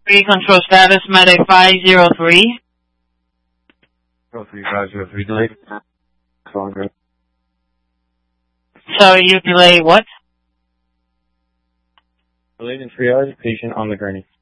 Control status, Mayday 503. 03503 delayed. Longer. Sorry, you delay what? Delayed in triage, patient on the gurney.